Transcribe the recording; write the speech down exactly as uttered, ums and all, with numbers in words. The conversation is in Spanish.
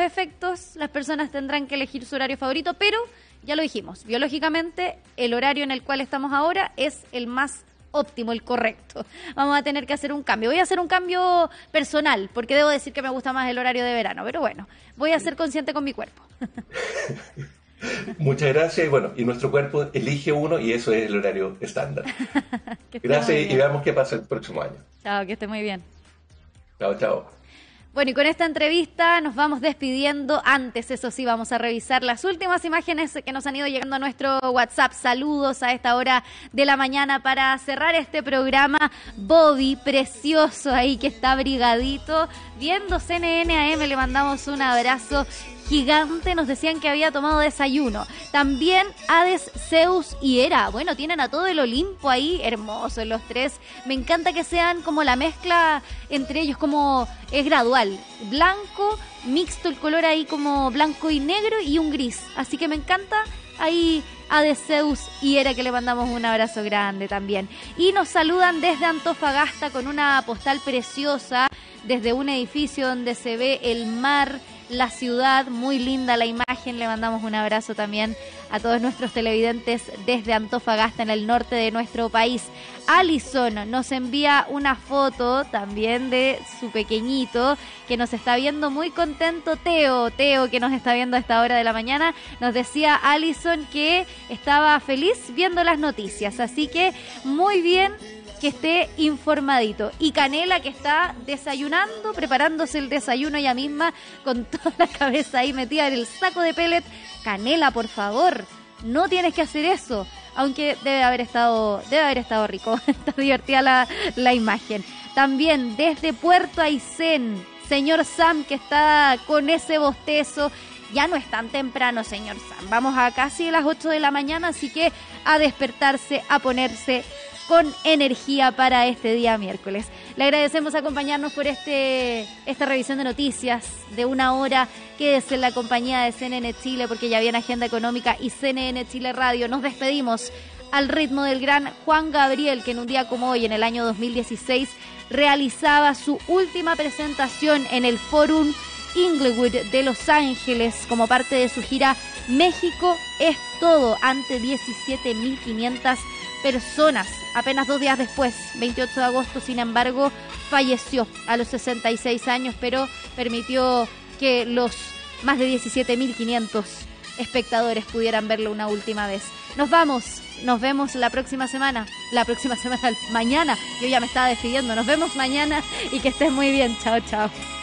efectos las personas tendrán que elegir su horario favorito, pero ya lo dijimos, biológicamente el horario en el cual estamos ahora es el más óptimo, el correcto. Vamos a tener que hacer un cambio. Voy a hacer un cambio personal, porque debo decir que me gusta más el horario de verano, pero bueno, voy a ser consciente con mi cuerpo. Muchas gracias, y bueno, y nuestro cuerpo elige uno y eso es el horario estándar. Gracias y veamos qué pasa el próximo año. Chao, que esté muy bien. Chao, chao. Bueno, y con esta entrevista nos vamos despidiendo. Antes, eso sí, vamos a revisar las últimas imágenes que nos han ido llegando a nuestro WhatsApp. Saludos a esta hora de la mañana para cerrar este programa. Bobby, precioso ahí que está abrigadito, viendo C N N A M, le mandamos un abrazo gigante. Nos decían que había tomado desayuno. También Hades, Zeus y Hera. Bueno, tienen a todo el Olimpo ahí, hermosos los tres. Me encanta que sean como la mezcla entre ellos, como es gradual. Blanco, mixto el color ahí como blanco y negro y un gris. Así que me encanta ahí Hades, Zeus y Hera, que le mandamos un abrazo grande también. Y nos saludan desde Antofagasta con una postal preciosa desde un edificio donde se ve el mar, la ciudad, muy linda la imagen. Le mandamos un abrazo también a todos nuestros televidentes desde Antofagasta, en el norte de nuestro país. Alison nos envía una foto también de su pequeñito que nos está viendo muy contento. Teo, Teo que nos está viendo a esta hora de la mañana, nos decía Alison que estaba feliz viendo las noticias, así que muy bien que esté informadito. Y Canela, que está desayunando, preparándose el desayuno ella misma, con toda la cabeza ahí metida en el saco de pellet. Canela, por favor, no tienes que hacer eso, aunque debe haber estado debe haber estado rico. Está divertida la, la imagen. También desde Puerto Aysén, señor Sam, que está con ese bostezo. Ya no es tan temprano, señor Sam, vamos a casi las ocho de la mañana, así que a despertarse, a ponerse con energía para este día miércoles. Le agradecemos acompañarnos por este esta revisión de noticias de una hora. Quédese en la compañía de C N N Chile, porque ya viene Agenda Económica y C N N Chile Radio. Nos despedimos al ritmo del gran Juan Gabriel, que en un día como hoy, en el año dos mil dieciséis, realizaba su última presentación en el Forum Inglewood de Los Ángeles como parte de su gira México es Todo, ante diecisiete mil quinientas personas. Apenas dos días después, veintiocho de agosto, sin embargo, falleció a los sesenta y seis años, pero permitió que los más de diecisiete mil quinientos espectadores pudieran verlo una última vez. Nos vamos, nos vemos la próxima semana, la próxima semana, mañana. Yo ya me estaba despidiendo, nos vemos mañana y que estés muy bien. Chao, chao.